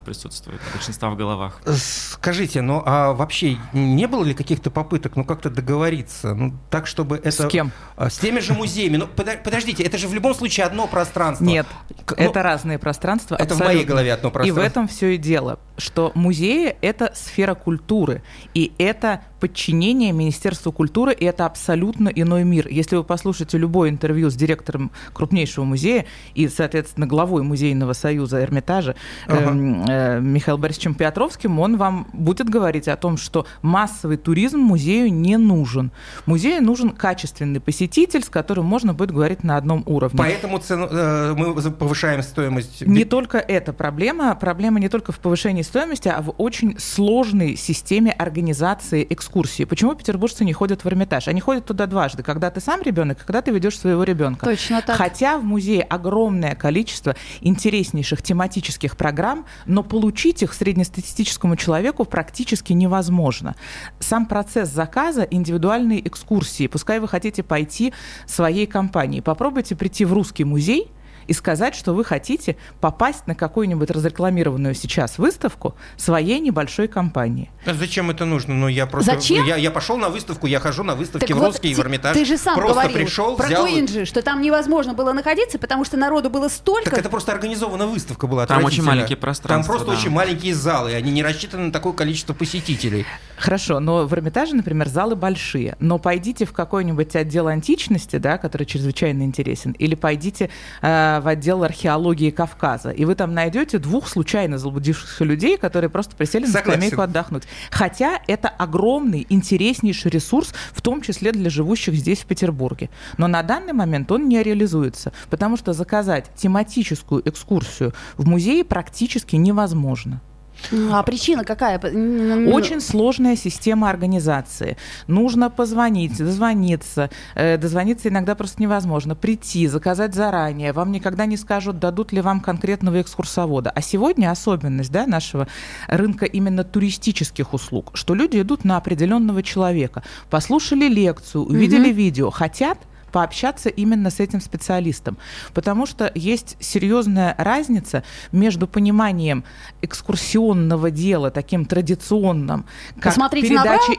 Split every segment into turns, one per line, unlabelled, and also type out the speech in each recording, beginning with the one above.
присутствует у большинства в головах.
Скажите, ну а вообще не было ли каких-то попыток, ну как-то договориться, ну так, чтобы это...
С кем?
С теми же музеями. Ну подождите, это же в любом случае одно пространство.
Нет, это разные пространства.
Это
абсолютно.
в моей голове одно пространство.
И в этом все и дело, что музеи — это сфера культуры, и это подчинение Министерству культуры, и это абсолютно иной мир. Если вы послушаете любое интервью с директором крупнейшего музея и, соответственно, главой музейного союза Эрмитажа Михаилом Борисовичем Петровским, он вам будет говорить о том, что массовый туризм музею не нужен. Музею нужен качественный посетитель, с которым можно будет говорить на одном уровне.
Поэтому мы повышаем стоимость.
Не только эта проблема. Проблема не только в повышении стоимости, а в очень сложной системе организации экскурсий. Почему петербуржцы не ходят в Эрмитаж? Они ходят туда дважды, когда ты сам ребенок, и когда ты ведешь своего ребенка.
Точно так.
Хотя в музее огромное количество интереснейших тематических программ, но получить их среднестатистическому человеку практически невозможно. Сам процесс заказа, индивидуальные экскурсии, пускай вы хотите пойти своей компанией, попробуйте прийти в Русский музей и сказать, что вы хотите попасть на какую-нибудь разрекламированную сейчас выставку своей небольшой компании.
А зачем это нужно? Ну, я просто...
Зачем?
Я пошел на выставку, я хожу на выставки
Так
в
вот,
Русский и в Эрмитаж.
Ты же сам
просто
говорил
пришел,
про
взял...
Куинджи, что там невозможно было находиться, потому что народу было столько.
Так это просто организованная выставка была.
Там очень
отвратительно.
маленькие пространства.
Там просто очень маленькие залы, они не рассчитаны на такое количество посетителей.
Хорошо, но в Эрмитаже, например, залы большие. Но пойдите в какой-нибудь отдел античности, да, который чрезвычайно интересен, или пойдите в отдел археологии Кавказа, и вы там найдете двух случайно заблудившихся людей, которые просто присели на скамейку отдохнуть. Хотя это огромный, интереснейший ресурс, в том числе для живущих здесь, в Петербурге. Но на данный момент он не реализуется, потому что заказать тематическую экскурсию в музее практически невозможно.
А причина какая?
Очень сложная система организации. Нужно позвонить, дозвониться. Дозвониться иногда просто невозможно. Прийти, заказать заранее. Вам никогда не скажут, дадут ли вам конкретного экскурсовода. А сегодня особенность, да, нашего рынка именно туристических услуг, что люди идут на определенного человека. Послушали лекцию, увидели видео, хотят пообщаться именно с этим специалистом. Потому что есть серьезная разница между пониманием экскурсионного дела, таким традиционным, как передача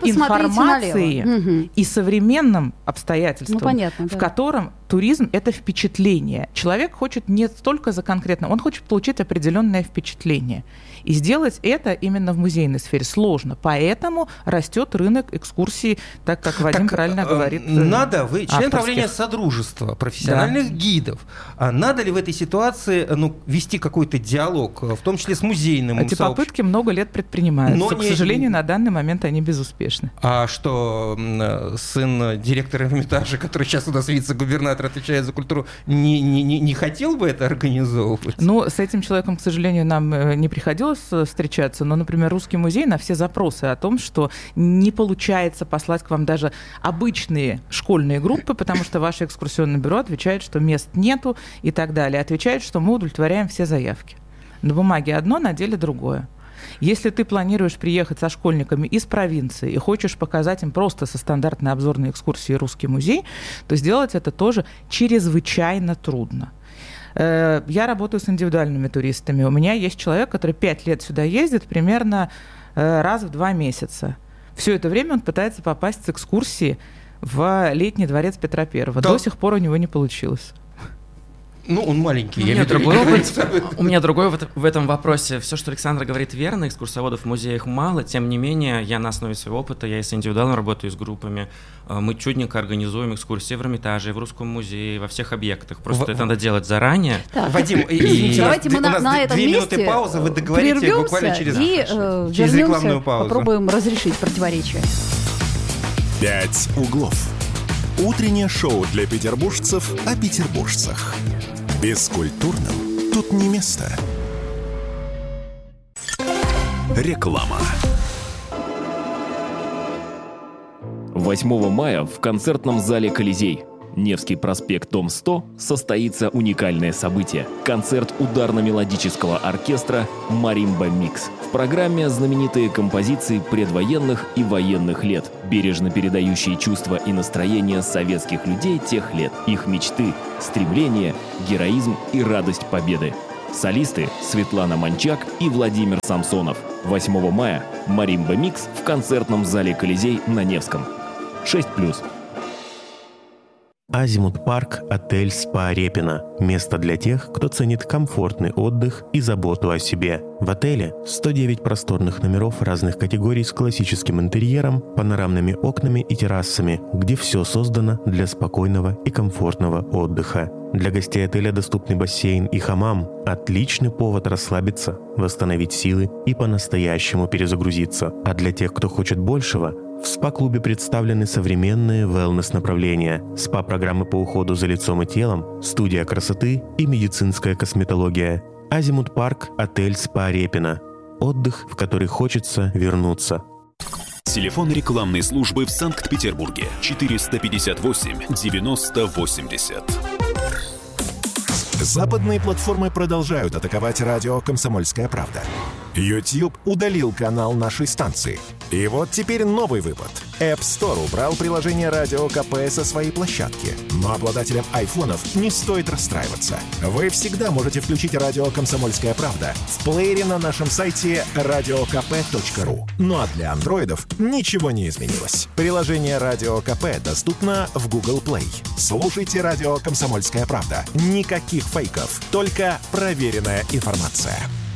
информации, и современным обстоятельством,
понятно,
в котором туризм — это впечатление. Человек хочет не столько за конкретно, он хочет получить определенное впечатление. И сделать это именно в музейной сфере сложно. Поэтому растет рынок экскурсий, так как Вадим правильно говорит.
Надо, вы член правления Содружества профессиональных гидов. А надо ли в этой ситуации вести какой-то диалог, в том числе с музейным
сообществом? Эти попытки много лет предпринимаются. Но к сожалению, на данный момент они безуспешны.
А что, сын директора Эрмитажа, который сейчас у нас вице-губернатор, отвечает за культуру, не хотел бы это организовывать?
Ну, с этим человеком, к сожалению, нам не приходилось встречаться, но, например, Русский музей на все запросы о том, что не получается послать к вам даже обычные школьные группы, потому что ваше экскурсионное бюро отвечает, что мест нету и так далее, отвечает, что мы удовлетворяем все заявки. На бумаге одно, на деле другое. Если ты планируешь приехать со школьниками из провинции и хочешь показать им просто со стандартной обзорной экскурсией Русский музей, то сделать это тоже чрезвычайно трудно. Я работаю с индивидуальными туристами. У меня есть человек, который 5 лет сюда ездит примерно раз в 2 месяца. Все это время он пытается попасть с экскурсии в летний дворец Петра Первого. До сих пор у него не получилось.
Ну, он маленький.
У меня другой опыт в этом вопросе. Все, что Александра говорит, верно. Экскурсоводов в музеях мало. Тем не менее, я на основе своего опыта, я и с индивидуально работаю, с группами. Мы чудненько организуем экскурсии в Эрмитаже, в Русском музее, во всех объектах. Просто это надо делать заранее.
Вадим,
давайте мы на этом
2 минуты паузы, вы договорите буквально через рекламную паузу.
Попробуем разрешить противоречия.
«Пять углов». Утреннее шоу для петербуржцев о петербуржцах. Бескультурным тут не место. Реклама.
8 мая в концертном зале «Колизей», Невский проспект, дом 100, состоится уникальное событие – концерт ударно-мелодического оркестра «Маримба Микс». В программе знаменитые композиции предвоенных и военных лет, бережно передающие чувства и настроения советских людей тех лет, их мечты, стремления, героизм и радость победы. Солисты Светлана Манчак и Владимир Самсонов. 8 мая «Маримба Микс» в концертном зале «Колизей» на Невском. 6+.
Азимут Парк, отель «Спа Репино». Место для тех, кто ценит комфортный отдых и заботу о себе. В отеле 109 просторных номеров разных категорий с классическим интерьером, панорамными окнами и террасами, где все создано для спокойного и комфортного отдыха. Для гостей отеля доступны бассейн и хамам. Отличный повод расслабиться, восстановить силы и по-настоящему перезагрузиться. А для тех, кто хочет большего, в СПА-клубе представлены современные wellness-направления, СПА-программы по уходу за лицом и телом, студия красоты и медицинская косметология. Азимут Парк, отель «Спа Репино». Отдых, в который хочется вернуться.
Телефон рекламной службы в Санкт-Петербурге 458 90 80. Западные платформы продолжают атаковать радио «Комсомольская правда». YouTube удалил канал нашей станции. И вот теперь новый выпад. App Store убрал приложение «Радио КП» со своей площадки. Но обладателям айфонов не стоит расстраиваться. Вы всегда можете включить радио «Комсомольская правда» в плеере на нашем сайте radiokp.ru. Ну а для андроидов ничего не изменилось. Приложение «Радио КП» доступно в Google Play. Слушайте радио «Комсомольская правда». Никаких фейков, только проверенная информация.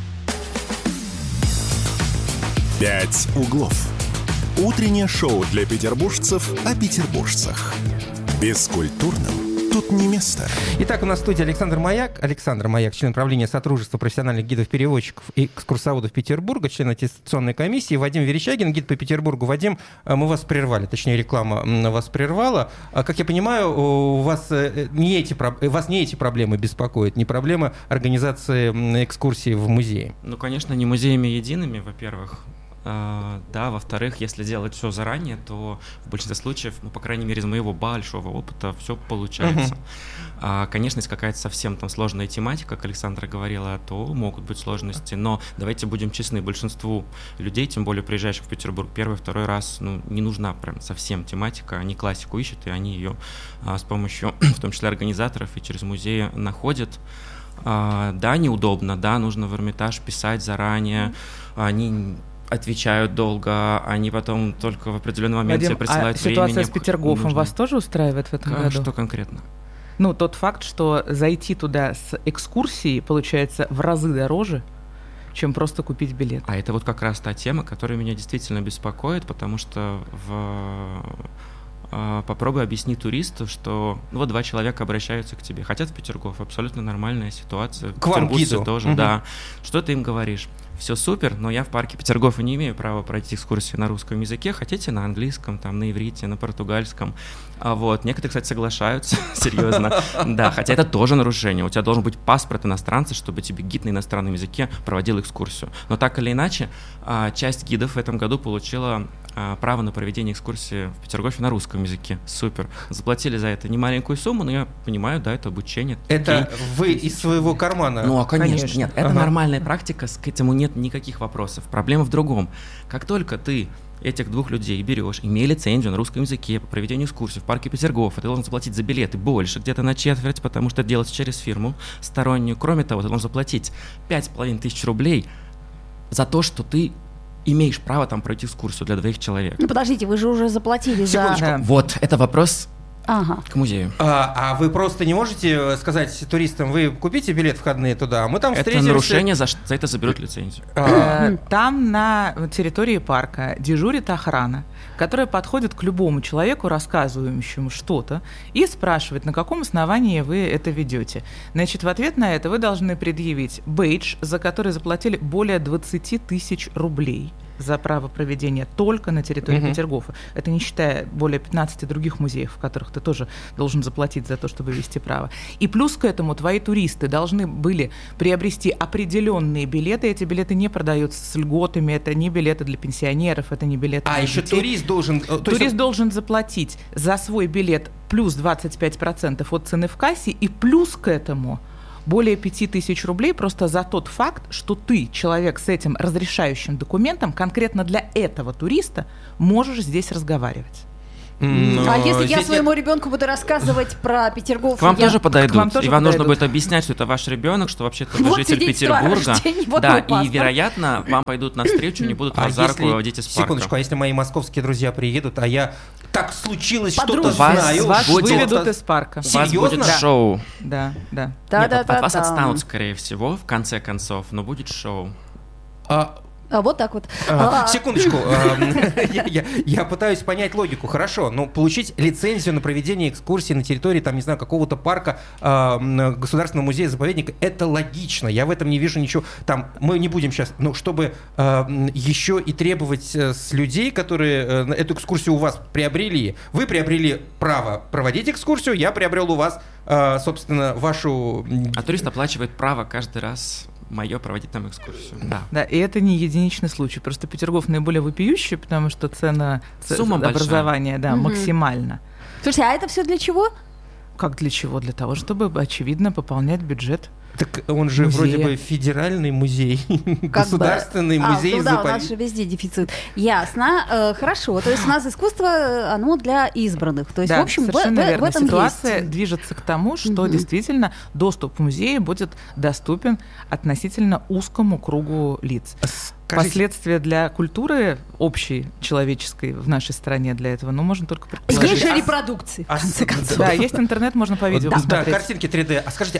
«Пять углов». Утреннее шоу для петербуржцев о петербуржцах. Бескультурным тут не место.
Итак, у нас в студии Александр Маяк. Александр Маяк, член правления Содружества профессиональных гидов-переводчиков и экскурсоводов Петербурга, член аттестационной комиссии. Вадим Верещагин, гид по Петербургу. Вадим, мы вас прервали, точнее, реклама вас прервала. Как я понимаю, вас не эти проблемы беспокоят, не проблемы организации экскурсий в музее.
Ну, конечно, не музеями едиными, во-первых. Да, во-вторых, если делать все заранее, то в большинстве случаев, ну, по крайней мере, из моего большого опыта, все получается. Конечно, если какая-то совсем там сложная тематика, как Александра говорила, то могут быть сложности, но давайте будем честны, большинству людей, тем более приезжающих в Петербург первый, второй раз, ну, не нужна прям совсем тематика, они классику ищут, и они ее с помощью, в том числе, организаторов и через музеи находят. Да, неудобно, да, нужно в Эрмитаж писать заранее, они отвечают долго, они потом только в определенный момент тебе присылают времени.
Ситуация с Петергофом вас тоже устраивает в этом году?
Что конкретно?
Ну, тот факт, что зайти туда с экскурсией получается в разы дороже, чем просто купить билет.
А это вот как раз та тема, которая меня действительно беспокоит, потому что попробуй объяснить туристу, что ну, вот два человека обращаются к тебе, хотят в Петергоф, абсолютно нормальная ситуация.
К вам гиду.
Тоже, да. Что ты им говоришь? Все супер, но я в парке Петергофа не имею права пройти экскурсию на русском языке, хотите на английском, там, на иврите, на португальском. Вот. Некоторые, кстати, соглашаются, серьезно. Да, хотя это тоже нарушение. У тебя должен быть паспорт иностранца, чтобы тебе гид на иностранном языке проводил экскурсию. Но так или иначе, часть гидов в этом году получила право на проведение экскурсии в Петергофе на русском языке. Супер. Заплатили за это немаленькую сумму, но я понимаю, да, это обучение.
Это вы из своего кармана?
Ну, конечно. Нет, это нормальная практика, к этому нет никаких вопросов. Проблема в другом. Как только ты этих двух людей берешь, имея лицензию на русском языке по проведению экскурсий в парке Петергофа, ты должен заплатить за билеты больше, где-то на четверть, потому что это делается через фирму стороннюю. Кроме того, ты должен заплатить 5500 рублей за то, что ты имеешь право там пройти экскурсию для 2 человек.
Ну, подождите, вы же уже заплатили за...
Да. Вот, это вопрос к музею.
А вы просто не можете сказать туристам, вы купите билет входные туда, а мы там встретимся...
Это нарушение, за это заберут лицензию.
Там на территории парка дежурит охрана, которая подходит к любому человеку, рассказывающему что-то, и спрашивает, на каком основании вы это ведете. Значит, в ответ на это вы должны предъявить бейдж, за который заплатили более 20 000 рублей за право проведения только на территории Петергофа. Это не считая более 15 других музеев, в которых ты тоже должен заплатить за то, чтобы вести право. И плюс к этому твои туристы должны были приобрести определенные билеты. Эти билеты не продаются с льготами, это не билеты для пенсионеров, это не билеты для
еще
детей.
Турист должен...
Турист должен заплатить за свой билет плюс 25% от цены в кассе, и плюс к этому более 5000 рублей просто за тот факт, что ты, человек с этим разрешающим документом, конкретно для этого туриста можешь здесь разговаривать.
А если я своему ребенку буду рассказывать про Петергоф?
К вам тоже подойдут.
тоже
И вам нужно
подойдут.
будет объяснять, что это ваш ребенок, что вообще-то вы
Вот
житель
свидетельство о
Петербурга.
рождении, вот
Да,
мой
и,
паспорт.
вероятно, вам пойдут навстречу, не будут вас за руку выводить из парка.
Секундочку, а если мои московские друзья приедут, а я так случилось, что-то
Подружки.
знаю,
Вас
будет-
выведут из парка.
У вас
Серьезно?
будет шоу.
Да, да.
Нет, от вас
Да-да-да-да.
отстанут, скорее всего, в конце концов, но будет шоу.
Вот так вот.
Секундочку, я пытаюсь понять логику. Хорошо, но получить лицензию на проведение экскурсии на территории, там, не знаю, какого-то парка, государственного музея-заповедника, это логично. Я в этом не вижу ничего. Там мы не будем сейчас, чтобы еще и требовать с людей, которые эту экскурсию у вас приобрели. Вы приобрели право проводить экскурсию, я приобрел у вас, собственно, вашу...
А турист оплачивает право каждый раз мое проводить там экскурсию. Да.
Да, и это не единичный случай. Просто Петергоф наиболее вопиющий, потому что цена
Сумма
образования
Мгм.
максимальна.
Слушайте, а это все для чего?
Как для чего? Для того, чтобы, очевидно, пополнять бюджет.
Так он же
Музея.
вроде бы федеральный музей, государственный музей
ну да, у нас
заповедник.
же везде дефицит. Ясно. Хорошо. То есть у нас искусство, оно для избранных. То есть,
Да,
в общем,
совершенно
в
верно.
этом
Ситуация
есть.
движется к тому, что
Мгм.
действительно доступ в музей будет доступен относительно узкому кругу лиц.
Скажите,
Последствия для культуры общей человеческой в нашей стране для этого, можно только
Есть
предположить.
же репродукции, в конце концов.
Да, есть интернет, можно по видео
да,
посмотреть.
картинки 3D. А скажите,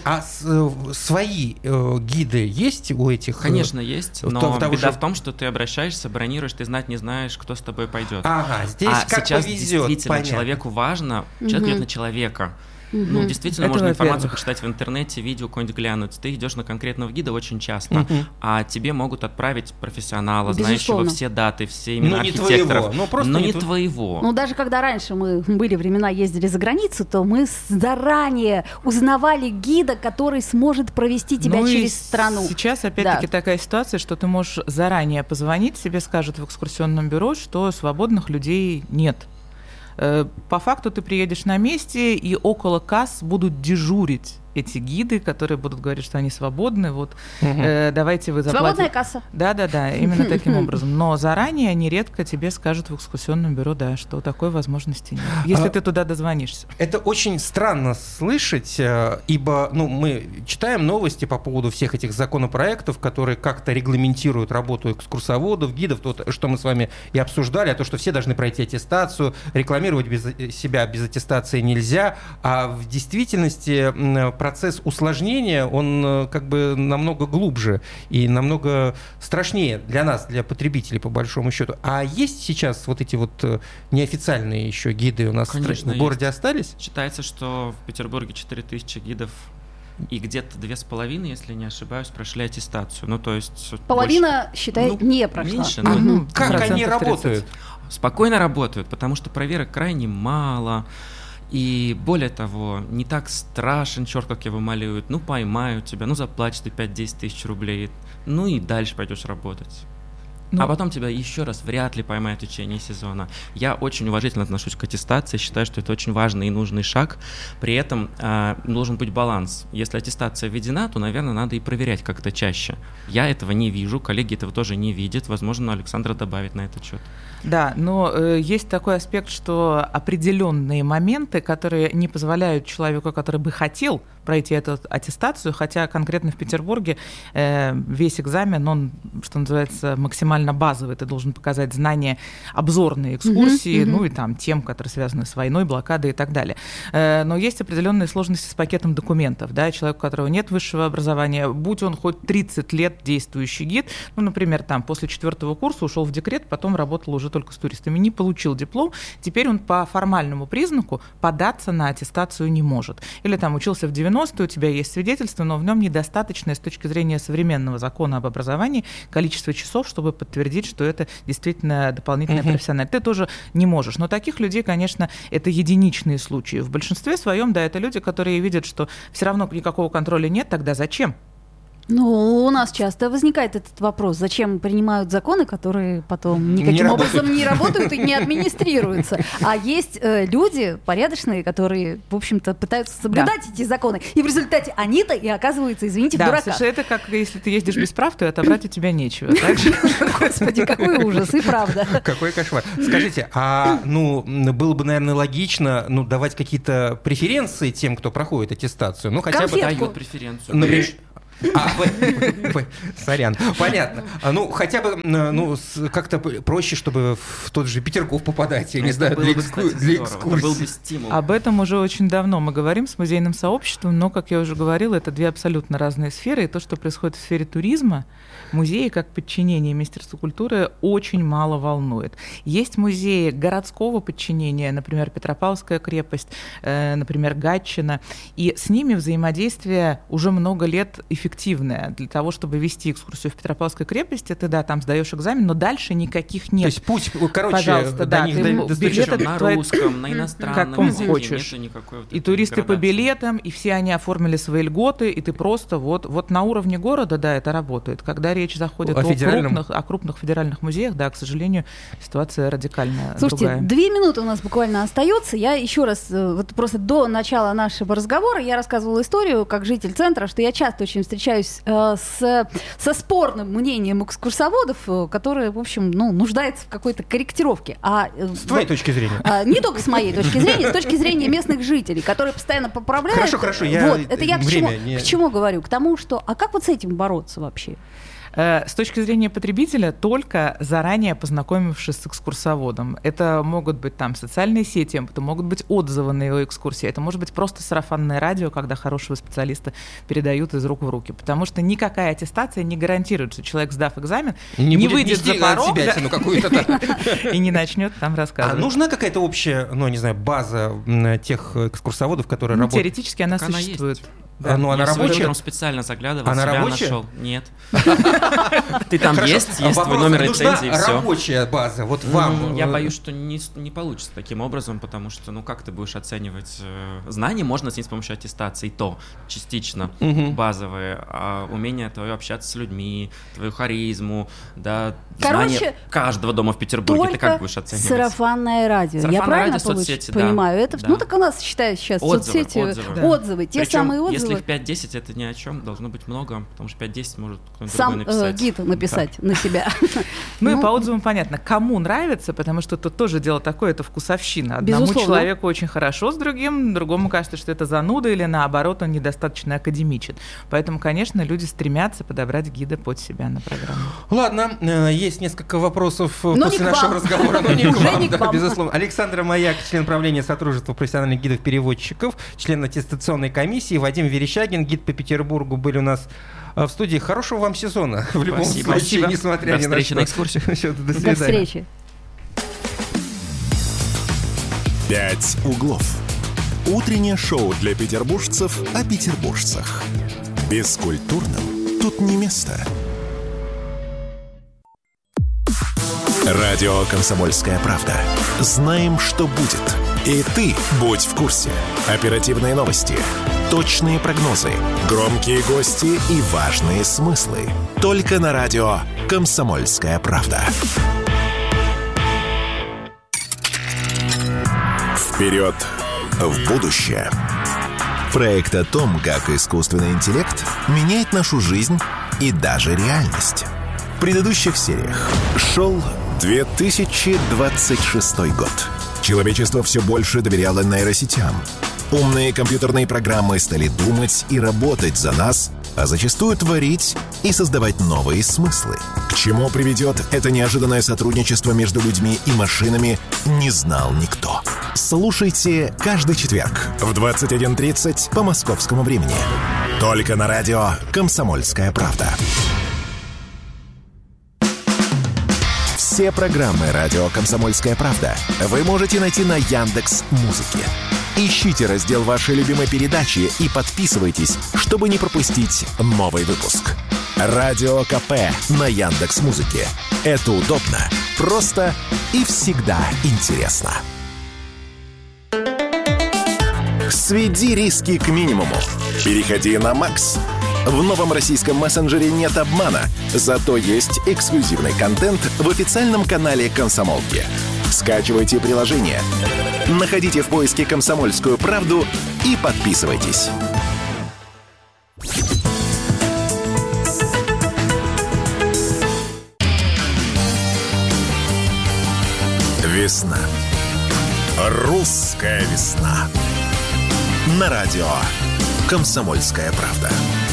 свои гиды есть у этих?
Конечно, есть,
в
но
том- того
беда
же-
в том, что ты обращаешься, бронируешь, ты знать не знаешь, кто с тобой пойдет.
Ага, здесь
А
как
сейчас
повезет.
действительно
понятно.
человеку важно, человек идет на человека. Ну, действительно,
Это
можно информацию
во-первых.
почитать в интернете, видео какое-нибудь глянуть. Ты идешь на конкретного гида очень часто,
Мгм.
а тебе могут отправить профессионала, знающего
Безусловно.
все даты, все имена
Ну, не
архитекторов.
твоего, ну, просто
но
не
не
тв-
твоего.
Ну, даже когда раньше мы были времена, ездили за границу, то мы заранее узнавали гида, который сможет провести тебя
Ну и
через страну.
Сейчас, опять-таки,
Да.
такая ситуация, что ты можешь заранее позвонить, тебе скажут в экскурсионном бюро, что свободных людей нет. По факту ты приедешь на месте, и около касс будут дежурить эти гиды, которые будут говорить, что они свободны. Вот, давайте вы заплатите.
Свободная касса.
Да, именно таким образом. Но заранее они редко тебе скажут в экскурсионном бюро, да, что такой возможности нет. Если ты туда дозвонишься.
Это очень странно слышать, ибо мы читаем новости по поводу всех этих законопроектов, которые как-то регламентируют работу экскурсоводов, гидов, то, что мы с вами и обсуждали, а то, что все должны пройти аттестацию, рекламировать себя без аттестации нельзя, а в действительности процесс усложнения, он как бы намного глубже и намного страшнее для нас, для потребителей, по большому счету. А есть сейчас вот эти вот неофициальные еще гиды у нас
Конечно,
в городе остались?
Считается, что в Петербурге 4000 гидов и где-то 2500, если не ошибаюсь, прошли аттестацию. Ну, то есть...
Половина, считай,
Ну,
не прошла.
меньше,
А
ну,
как они
30%.
работают?
Спокойно работают, потому что проверок крайне мало. И более того, не так страшен черт, как его малюют. Ну, поймают тебя, заплатишь ты 5-10 тысяч рублей. Ну и дальше пойдешь работать. А потом тебя еще раз вряд ли поймают в течение сезона. Я очень уважительно отношусь к аттестации, считаю, что это очень важный и нужный шаг. При этом должен быть баланс. Если аттестация введена, то, наверное, надо и проверять как-то чаще. Я этого не вижу, коллеги этого тоже не видят. Возможно, Александра добавит на этот счет.
Да, но есть такой аспект, что определенные моменты, которые не позволяют человеку, который бы хотел пройти эту аттестацию, хотя конкретно в Петербурге весь экзамен, он, что называется, максимально базовый. Ты должен показать знания обзорной экскурсии, ну и там тем, которые связаны с войной, блокадой и так далее. Но есть определенные сложности с пакетом документов. Да? Человек, у которого нет высшего образования, будь он хоть 30 лет действующий гид, например, там после 4-го курса ушел в декрет, потом работал уже только с туристами, не получил диплом, теперь он по формальному признаку податься на аттестацию не может. Или там учился в 90-е, у тебя есть свидетельство, но в нем недостаточное с точки зрения современного закона об образовании количество часов, чтобы подтвердить, что это действительно дополнительное профессиональное. Ты тоже не можешь. Но таких людей, конечно, это единичные случаи. В большинстве своем, да, это люди, которые видят, что все равно никакого контроля нет, тогда зачем?
Ну, у нас часто возникает этот вопрос, зачем принимают законы, которые потом никаким образом не работают и не администрируются. А есть люди порядочные, которые, в общем-то, пытаются соблюдать эти законы, и в результате они-то и оказываются, извините, в дураках.
Да, это как если ты ездишь без прав, то и отобрать у тебя нечего.
Господи, какой ужас, и правда.
Какой кошмар. Скажите, было бы, наверное, логично давать какие-то преференции тем, кто проходит аттестацию? Ну, хотя бы
дают преференцию.
Сорян, понятно. Хотя бы как-то проще, чтобы в тот же Петергоф попадать, я не знаю, для экскурсии.
Об этом уже очень давно мы говорим с музейным сообществом, но, как я уже говорила, это две абсолютно разные сферы, и то, что происходит в сфере туризма, музеи как подчинение Министерству культуры очень мало волнует. Есть музеи городского подчинения, например, Петропавловская крепость, например, Гатчина, и с ними взаимодействие уже много лет эффективное. Для того, чтобы вести экскурсию в Петропавловской крепости, ты, там сдаешь экзамен, но дальше никаких нет.
То есть путь,
пожалуйста,
до них
билеты
на русском, на иностранном,
как хочешь. И туристы по билетам, и все они оформили свои льготы, и ты просто вот на уровне города, это работает. Когда речь заходит о крупных федеральных музеях, к сожалению, ситуация радикально другая.
2 минуты у нас буквально остается. Я еще раз, просто до начала нашего разговора, я рассказывала историю, как житель центра, что я часто очень встречаюсь со спорным мнением экскурсоводов, которые, в общем, нуждаются в какой-то корректировке.
С твоей точки зрения?
Не только с моей точки зрения, с точки зрения местных жителей, которые постоянно поправляют.
Хорошо,
это я к чему говорю? К тому, что, как вот с этим бороться вообще?
С точки зрения потребителя, только заранее познакомившись с экскурсоводом. Это могут быть социальные сети, это могут быть отзывы на его экскурсии, это может быть просто сарафанное радио, когда хорошего специалиста передают из рук в руки. Потому что никакая аттестация не гарантирует, что человек, сдав экзамен, не выйдет за порог и не начнет там рассказывать.
А нужна какая-то общая, база тех экскурсоводов, которые работают?
Теоретически она существует.
Да. Она рабочая?
Я специально заглядывал,
она
себя
рабочая?
Нашел. Нет. Ты там есть твой номер лицензии, все.
Рабочая база, вам.
Я боюсь, что не получится таким образом, потому что, как ты будешь оценивать знания, можно оценить с помощью аттестации, то частично базовые, а умение твое общаться с людьми, твою харизму, знание каждого дома в Петербурге, ты как будешь оценивать?
Сарафанное радио. Я правильно понимаю? Это, так у нас считают сейчас соцсети, отзывы, те самые отзывы.
Если их 5-10, это ни о чем, должно быть много, потому что 5-10 может кто-нибудь
другой
написать.
Сам гид написать на себя.
И по отзывам понятно, кому нравится, потому что тут тоже дело такое, это вкусовщина. Одному человеку очень хорошо с другому кажется, что это зануда, или наоборот, он недостаточно академичен. Поэтому, конечно, люди стремятся подобрать гида под себя на программу.
Ладно, есть несколько вопросов после нашего разговора, но не к вам, безусловно. Александр Маяк, член правления Сотрудничества профессиональных гидов-переводчиков, член аттестационной комиссии, Вадим Верещагин, гид по Петербургу, были у нас в студии. Хорошего вам сезона. В любом случае, несмотря ни на что.
До встречи на экскурсиях.
До свидания.
До встречи.
5 углов. Утреннее шоу для петербуржцев о петербуржцах. Бескультурным тут не место. Радио «Комсомольская правда». Знаем, что будет. И ты будь в курсе. Оперативные новости, точные прогнозы, громкие гости и важные смыслы. Только на радио «Комсомольская правда». Вперед в будущее. Проект о том, как искусственный интеллект меняет нашу жизнь и даже реальность. В предыдущих сериях шел 2026 год. Человечество все больше доверяло нейросетям. Умные компьютерные программы стали думать и работать за нас, а зачастую творить и создавать новые смыслы. К чему приведет это неожиданное сотрудничество между людьми и машинами, не знал никто. Слушайте каждый четверг в 21:30 по московскому времени. Только на радио «Комсомольская правда». Все программы радио «Комсомольская правда» вы можете найти на Яндекс.Музыке. Ищите раздел вашей любимой передачи и подписывайтесь, чтобы не пропустить новый выпуск. Радио КП на Яндекс.Музыке. Это удобно, просто и всегда интересно. Сведи риски к минимуму. Переходи на Макс. В новом российском мессенджере нет обмана, зато есть эксклюзивный контент в официальном канале «Комсомолки». Скачивайте приложение, находите в поиске «Комсомольскую правду» и подписывайтесь. Весна. Русская весна. На радио «Комсомольская правда».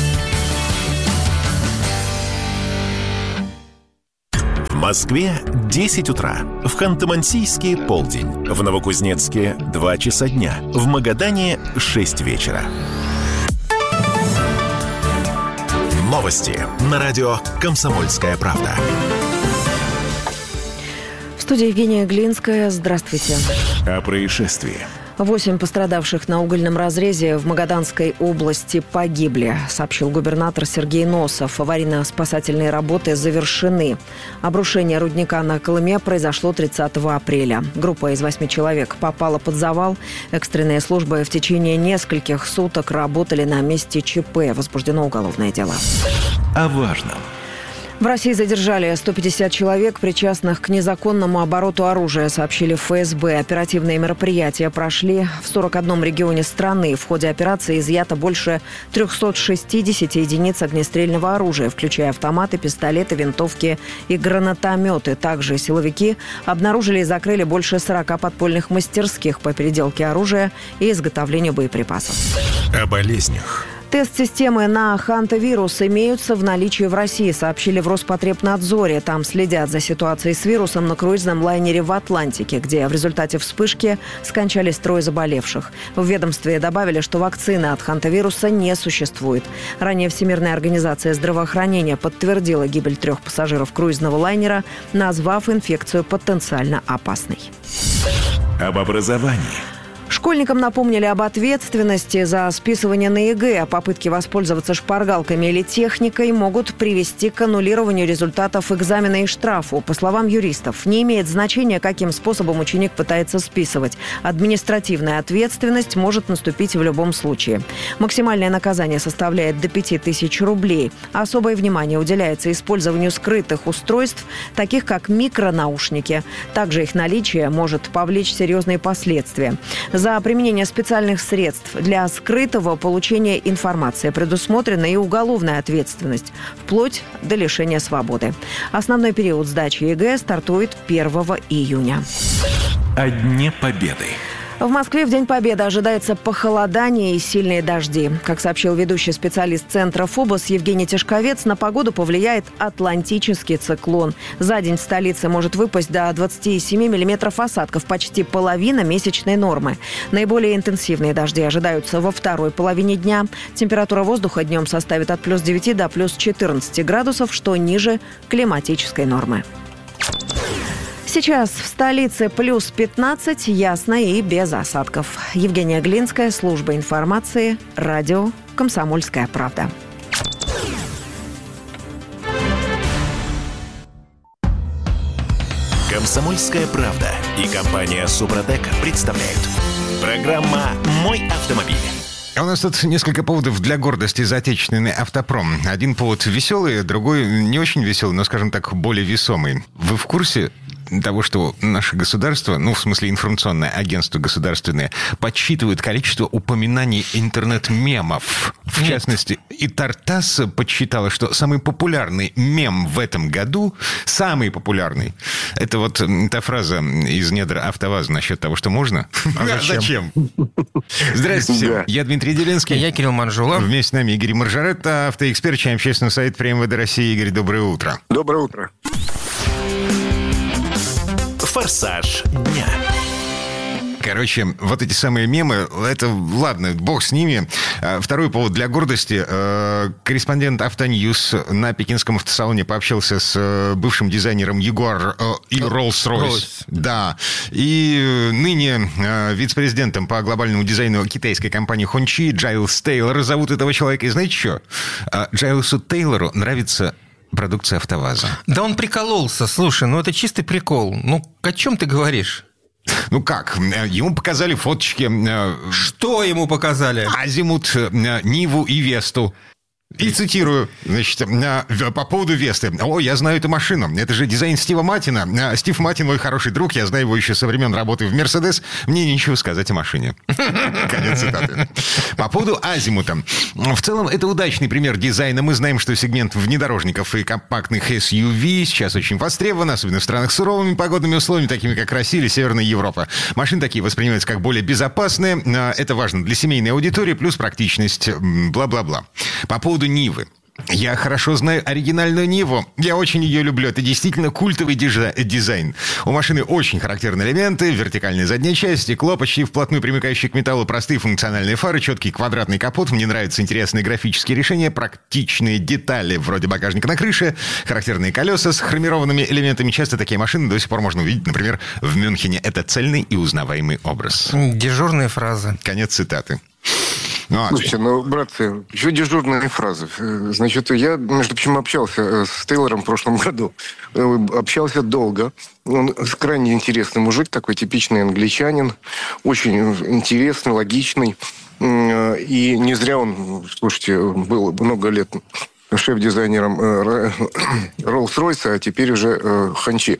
В Москве 10 утра. В Ханты-Мансийске полдень. В Новокузнецке 2 часа дня. В Магадане 6 вечера. Новости на радио «Комсомольская правда».
В студии Евгения Глинская. Здравствуйте.
О происшествии.
8 пострадавших на угольном разрезе в Магаданской области погибли, сообщил губернатор Сергей Носов. Аварийно-спасательные работы завершены. Обрушение рудника на Колыме произошло 30 апреля. Группа из 8 человек попала под завал. Экстренные службы в течение нескольких суток работали на месте ЧП. Возбуждено уголовное дело.
О важном.
В России задержали 150 человек, причастных к незаконному обороту оружия, сообщили в ФСБ. Оперативные мероприятия прошли в 41 регионе страны. В ходе операции изъято больше 360 единиц огнестрельного оружия, включая автоматы, пистолеты, винтовки и гранатометы. Также силовики обнаружили и закрыли больше 40 подпольных мастерских по переделке оружия и изготовлению боеприпасов.
О болезнях.
Тест-системы на хантавирус имеются в наличии в России, сообщили в Роспотребнадзоре. Там следят за ситуацией с вирусом на круизном лайнере в Атлантике, где в результате вспышки скончались 3 заболевших. В ведомстве добавили, что вакцины от хантавируса не существует. Ранее Всемирная организация здравоохранения подтвердила гибель 3 пассажиров круизного лайнера, назвав инфекцию потенциально опасной.
Об образовании.
Школьникам напомнили об ответственности за списывание на ЕГЭ. Попытки воспользоваться шпаргалками или техникой могут привести к аннулированию результатов экзамена и штрафу. По словам юристов, не имеет значения, каким способом ученик пытается списывать. Административная ответственность может наступить в любом случае. Максимальное наказание составляет до 5000 рублей. Особое внимание уделяется использованию скрытых устройств, таких как микронаушники. Также их наличие может повлечь серьезные последствия. За применение специальных средств для скрытого получения информации предусмотрена и уголовная ответственность, вплоть до лишения свободы. Основной период сдачи ЕГЭ стартует 1 июня.
О Дне Победы.
В Москве в День Победы ожидается похолодание и сильные дожди. Как сообщил ведущий специалист Центра ФОБОС Евгений Тишковец, на погоду повлияет атлантический циклон. За день в столице может выпасть до 27 миллиметров осадков, почти половина месячной нормы. Наиболее интенсивные дожди ожидаются во второй половине дня. Температура воздуха днем составит от плюс 9 до плюс 14 градусов, что ниже климатической нормы. Сейчас в столице плюс 15, ясно и без осадков. Евгения Глинская, служба информации, радио «Комсомольская правда».
«Комсомольская правда» и компания «Супротек» представляют. Программа «Мой автомобиль».
У нас тут несколько поводов для гордости за отечественный автопром. Один повод веселый, другой не очень веселый, но, скажем так, более весомый. Вы в курсе того, что наше государство, ну, в смысле информационное агентство государственное, подсчитывает количество упоминаний интернет-мемов? В частности, и Тартас подсчитала, что самый популярный мем в этом году, самый популярный, это вот та фраза из недр АвтоВАЗа насчет того, что можно. А зачем? Здравствуйте всем. Я Дмитрий Делинский.
Я Кирилл Манжулов.
Вместе с нами Игорь Маржаретта, автоэксперт, член общественного совета при МВД России. Игорь, доброе утро.
Доброе утро.
Форсаж дня.
Короче, вот эти самые мемы, это ладно, бог с ними. Второй повод для гордости. Корреспондент Автоньюз на пекинском автосалоне пообщался с бывшим дизайнером Jaguar и Rolls-Royce. Да. И ныне вице-президентом по глобальному дизайну китайской компании Хончи Джайлс Тейлор. Зовут этого человека. И знаете что? Джайлсу Тейлору нравится продукция АвтоВАЗа.
Да он прикололся. Слушай, ну это чистый прикол. Ну, о чем ты говоришь?
Ну как? Ему показали фоточки.
Что ему показали?
Азимут, Ниву и Весту. И цитирую, значит, по поводу Весты. О, я знаю эту машину. Это же дизайн Стива Маттина. Стив Маттин мой хороший друг. Я знаю его еще со времен работы в Мерседес. Мне нечего сказать о машине. Конец цитаты. По поводу Азимута. В целом, это удачный пример дизайна. Мы знаем, что сегмент внедорожников и компактных SUV сейчас очень востребован, особенно в странах с суровыми погодными условиями, такими как Россия или Северная Европа. Машины такие воспринимаются как более безопасные. Это важно для семейной аудитории, плюс практичность, бла-бла-бла. По поводу Нивы. Я хорошо знаю оригинальную Ниву. Я очень ее люблю. Это действительно культовый дизайн. У машины очень характерные элементы. Вертикальная задняя часть, стекло, почти вплотную примыкающие к металлу, простые функциональные фары, четкий квадратный капот. Мне нравятся интересные графические решения, практичные детали, вроде багажника на крыше, характерные колеса с хромированными элементами. Часто такие машины до сих пор можно увидеть, например, в Мюнхене. Это цельный и узнаваемый образ.
Дежурная фраза.
Конец цитаты.
Слушайте, братцы, еще дежурные фразы. Значит, я, между прочим, общался с Тейлором в прошлом году. Общался долго. Он крайне интересный мужик, такой типичный англичанин. Очень интересный, логичный. И не зря он, слушайте, был много лет шеф-дизайнером Rolls-Royce, а теперь уже Ханчи.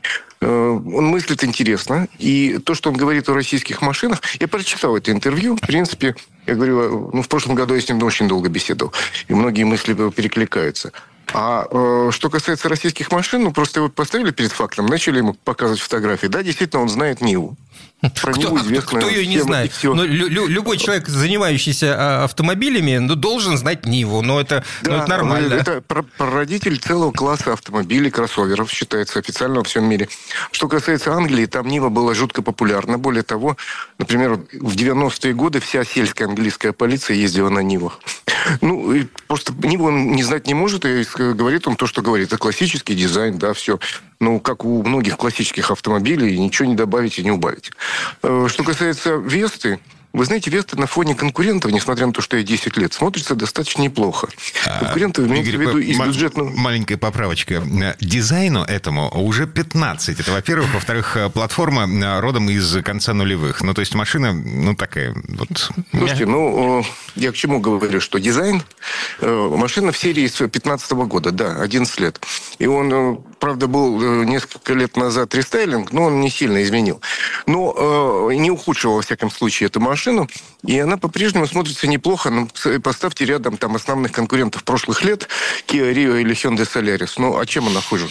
Он мыслит интересно. И то, что он говорит о российских машинах... Я прочитал это интервью. В принципе, я говорю, в прошлом году я с ним очень долго беседовал. И многие мысли перекликаются. А что касается российских машин, просто его поставили перед фактом, начали ему показывать фотографии. Да, действительно, он знает Ниву.
Кто ее не знает? Любой человек, занимающийся автомобилями, должен знать Ниву. Но это нормально.
Это прародитель целого класса автомобилей, кроссоверов, считается официально во всем мире. Что касается Англии, там Нива была жутко популярна. Более того, например, в 90-е годы вся сельская английская полиция ездила на Нивах. И просто Ниву он не знать не может, и говорит он то, что говорит. Это классический дизайн, да, все. Как у многих классических автомобилей, ничего не добавить и не убавить. Что касается Весты, вы знаете, Веста на фоне конкурентов, несмотря на то, что ей 10 лет, смотрится достаточно неплохо. Конкуренты имеются в виду из бюджетного...
Маленькая поправочка. Дизайну этому уже 15. Это, во-первых. Во-вторых, платформа родом из конца нулевых. То есть машина, такая вот...
Слушайте, я к чему говорю, что дизайн... Машина в серии с 15 года, да, 11 лет. И он, правда, был несколько лет назад рестайлинг, но он не сильно изменил. Но не ухудшил, во всяком случае, эту машину. И она по-прежнему смотрится неплохо. Поставьте рядом основных конкурентов прошлых лет, Kia Rio или Hyundai Solaris. А чем она хуже?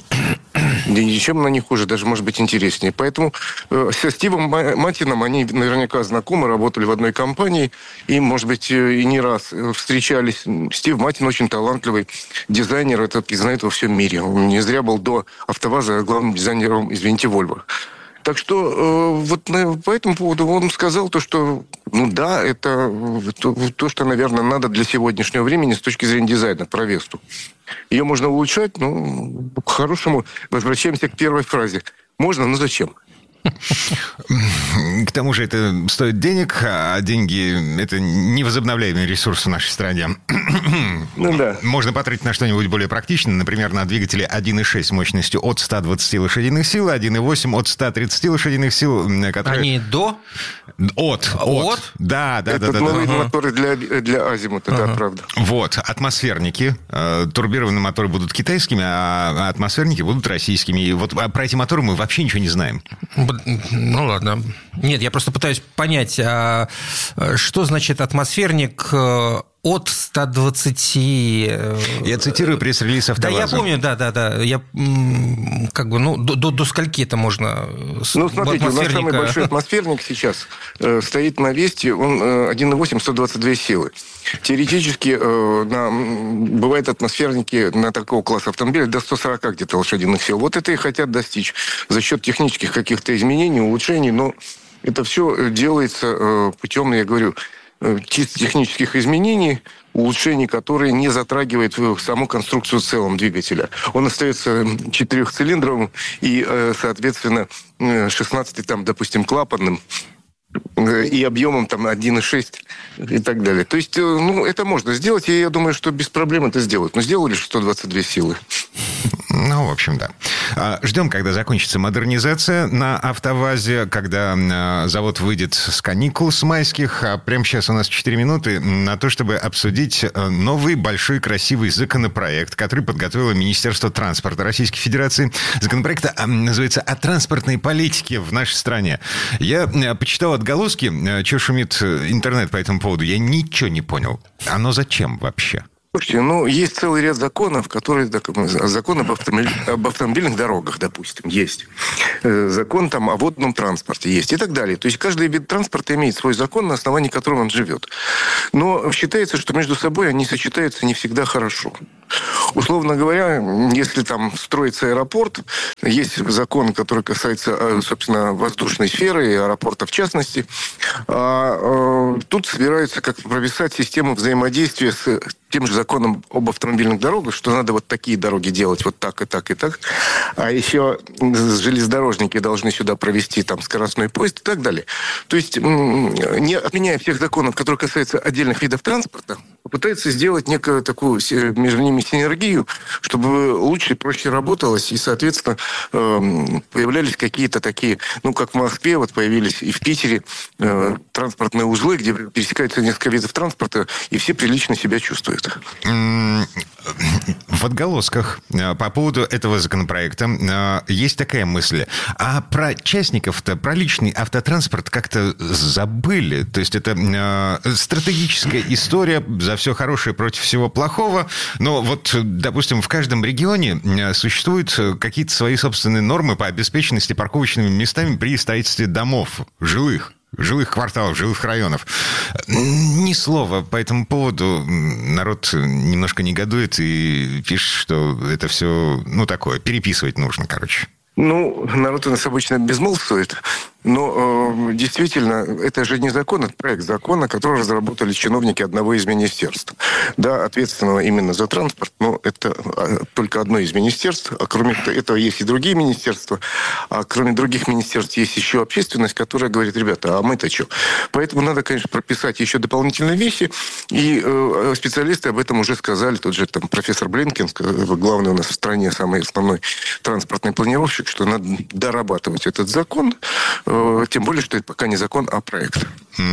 Да ничем она не хуже, даже, может быть, интереснее. Поэтому со Стивом Маттином они наверняка знакомы, работали в одной компании, и, может быть, и не раз встречались. Стив Маттин очень талантливый дизайнер, это знает во всем мире. Он не зря был до АвтоВАЗа главным дизайнером, извините, Volvo. Так что по этому поводу он сказал то, что, это то, что, наверное, надо для сегодняшнего времени с точки зрения дизайна, про Весту. Ее можно улучшать, по-хорошему. Возвращаемся к первой фразе. Можно, но зачем?
К тому же это стоит денег, а деньги – это невозобновляемый ресурс в нашей стране.
Да.
Можно потратить на что-нибудь более практичное, например, на двигатели 1.6 мощностью от 120 лошадиных сил, 1.8 от 130 лошадиных сил, которые...
Они до?
От? Да.
Это новые моторы для Азимута, да, правда.
Атмосферники. Турбированные моторы будут китайскими, а атмосферники будут российскими. И про эти моторы мы вообще ничего не знаем.
Ладно. Нет, я просто пытаюсь понять, что значит атмосферник от 120...
Я цитирую пресс-релиз АвтоВАЗа.
Да, я помню, да. Я до скольки это можно...
Смотрите, у нас самый большой атмосферник сейчас стоит на Весте, он 1.8, 122 силы. Теоретически бывают атмосферники на такого класса автомобиля до 140 где-то лошадиных сил. Это и хотят достичь за счет технических каких-то изменений, улучшений, но это все делается путем, я говорю, чисто технических изменений, улучшений, которые не затрагивают саму конструкцию в целом двигателя. Он остается 4-цилиндровым и, соответственно, 16, допустим, клапанным и объемом 1.6 и так далее. То есть, это можно сделать, и я думаю, что без проблем это сделают. Но сделали же 122 силы.
В общем, да. Ждем, когда закончится модернизация на АвтоВАЗе, когда завод выйдет с каникул с майских. А прямо сейчас у нас 4 минуты на то, чтобы обсудить новый большой красивый законопроект, который подготовило Министерство транспорта Российской Федерации. Законопроект называется «О транспортной политике в нашей стране». Я почитал отголоски, что шумит интернет по этому поводу. Я ничего не понял. Оно зачем вообще?
Слушайте, есть целый ряд законов, которые... Закон об автомобильных дорогах, допустим, есть. Закон о водном транспорте есть и так далее. То есть каждый вид транспорта имеет свой закон, на основании которого он живет. Но считается, что между собой они сочетаются не всегда хорошо. Условно говоря, если там строится аэропорт, есть закон, который касается, собственно, воздушной сферы и аэропорта в частности. Тут собираются как прописать систему взаимодействия с тем же законом об автомобильных дорогах, что надо вот такие дороги делать вот так и так и так. А еще железнодорожники должны сюда провести там скоростной поезд и так далее. То есть, не отменяя всех законов, которые касаются отдельных видов транспорта, попытается сделать некую такую между ними синергию, чтобы лучше и проще работалось, и, соответственно, появлялись какие-то такие, как в Москве, вот появились и в Питере транспортные узлы, где пересекаются несколько видов транспорта, и все прилично себя чувствуют.
В отголосках по поводу этого законопроекта есть такая мысль. А про частников-то, про личный автотранспорт как-то забыли. То есть это стратегическая история за все хорошее против всего плохого. Но вот, допустим, в каждом регионе существуют какие-то свои собственные нормы по обеспеченности парковочными местами при строительстве домов жилых кварталов, жилых районов. Ни слова по этому поводу. Народ немножко негодует и пишет, что это все, такое, переписывать нужно, короче.
Народ у нас обычно безмолвствует, но действительно, это же не закон, это проект закона, который разработали чиновники одного из министерств. Да, ответственного именно за транспорт, но это только одно из министерств, а кроме этого есть и другие министерства, а кроме других министерств есть еще общественность, которая говорит: ребята, а мы-то что? Поэтому надо, конечно, прописать еще дополнительные вещи, и специалисты об этом уже сказали, тот же профессор Блинкин, главный у нас в стране, самый основной транспортный планировщик, что надо дорабатывать этот закон, тем более, что это пока не закон, а проект.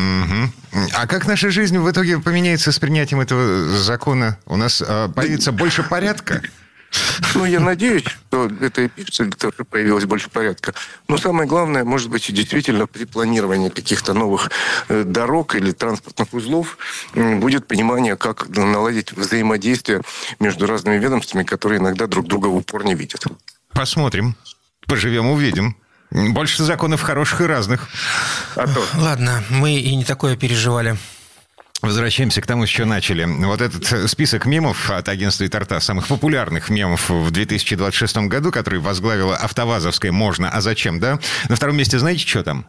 А как наша жизнь в итоге поменяется с принятием этого закона? У нас появится больше порядка?
Я надеюсь, что это и пишется для того, чтобы появилось больше порядка. Но самое главное, может быть, действительно при планировании каких-то новых дорог или транспортных узлов будет понимание, как наладить взаимодействие между разными ведомствами, которые иногда друг друга в упор не видят.
Посмотрим. Поживем, увидим. Больше законов хороших и разных.
Ладно, мы и не такое переживали.
Возвращаемся к тому, с чего начали. Вот этот список мемов от агентства ИТАРТА, самых популярных мемов в 2026 году, который возглавила автовазовская «Можно, а зачем?», да? На втором месте знаете, что там?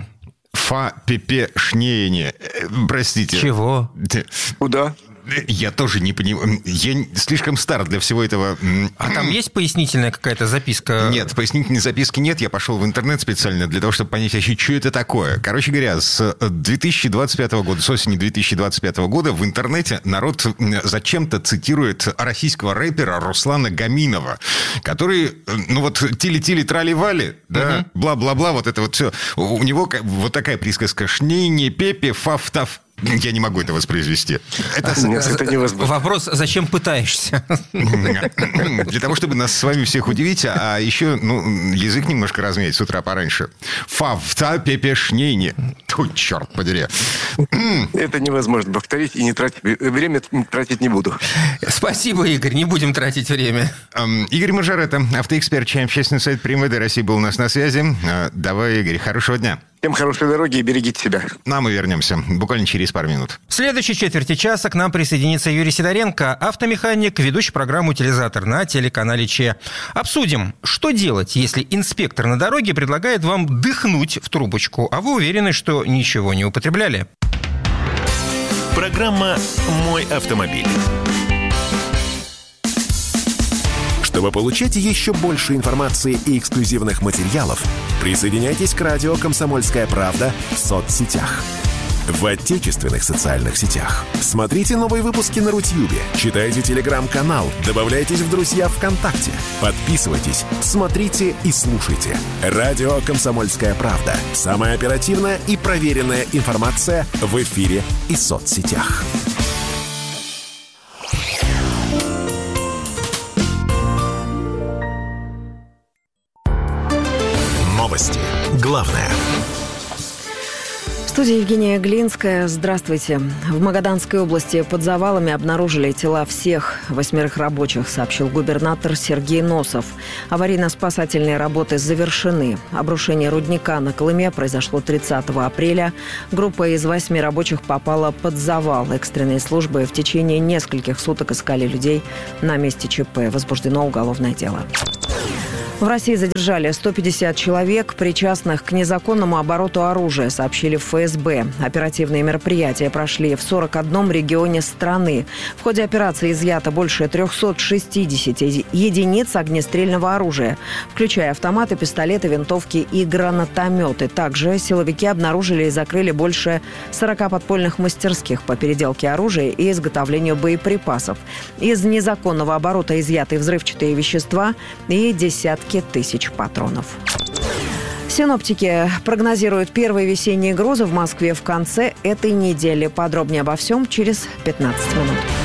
Фа-пепе-шнеение. Простите.
Чего?
Куда?
Я тоже не понимаю. Я слишком стар для всего этого.
А там есть пояснительная какая-то записка?
Нет, пояснительной записки нет. Я пошел в интернет специально для того, чтобы понять вообще, что это такое. Короче говоря, с 2025 года, с осени 2025 года в интернете народ зачем-то цитирует российского рэпера Руслана Гаминова, который, тили-тили трали-вали, да, бла-бла-бла, вот это вот все. У него вот такая присказка: «Шнейне, пепе, фаф-таф». Я не могу это воспроизвести.
Это невозможно.
Вопрос: зачем пытаешься?
Для того, чтобы нас с вами всех удивить, а еще, язык немножко размять с утра пораньше. Фавта пепешнейни. Черт подери.
Это невозможно повторить и не тратить. Время тратить не буду.
Спасибо, Игорь. Не будем тратить время.
Игорь Маржарета, автоэксперт, общественный сайт при МВД России, был у нас на связи. Давай, Игорь, хорошего дня.
Всем хорошей дороги и берегите себя.
Мы вернемся буквально через пару минут.
В следующей четверти часа к нам присоединится Юрий Сидоренко, автомеханик, ведущий программу «Утилизатор» на телеканале ЧЕ. Обсудим, что делать, если инспектор на дороге предлагает вам дыхнуть в трубочку, а вы уверены, что ничего не употребляли.
Программа «Мой автомобиль». Чтобы получать еще больше информации и эксклюзивных материалов, присоединяйтесь к радио «Комсомольская правда» в соцсетях. в отечественных социальных сетях. Смотрите новые выпуски на Рутьюбе, читайте телеграм-канал, добавляйтесь в друзья ВКонтакте, подписывайтесь, смотрите и слушайте. Радио «Комсомольская правда». Самая оперативная и проверенная информация в эфире и соцсетях. Новости. Главное. В студии Евгения Глинская. Здравствуйте. В Магаданской области под завалами обнаружили тела всех 8 рабочих, сообщил губернатор Сергей Носов. Аварийно-спасательные работы завершены. Обрушение рудника на Колыме произошло 30 апреля. Группа из 8 рабочих попала под завал. Экстренные службы в течение нескольких суток искали людей на месте ЧП. Возбуждено уголовное дело. В России задержали 150 человек, причастных к незаконному обороту оружия, сообщили в ФСБ. Оперативные мероприятия прошли в 41 регионе страны. В ходе операции изъято больше 360 единиц огнестрельного оружия, включая автоматы, пистолеты, винтовки и гранатометы. Также силовики обнаружили и закрыли больше 40 подпольных мастерских по переделке оружия и изготовлению боеприпасов. Из незаконного оборота изъяты взрывчатые вещества и десятки тысяч патронов. Синоптики прогнозируют первые весенние грозы в Москве в конце этой недели. Подробнее обо всем через 15 минут.